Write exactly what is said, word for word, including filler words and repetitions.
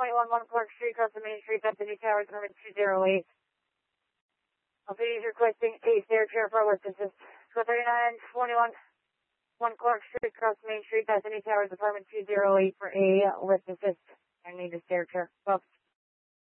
twenty-one, one Clark Street, across the Main Street, Bethany Towers, apartment two oh eight. L P D is requesting a stair chair for lift assist. So thirty-nine, twenty-one, one Clark Street, across the Main Street, Bethany Towers, apartment two oh eight for a lift assist. I need a stair chair. Well,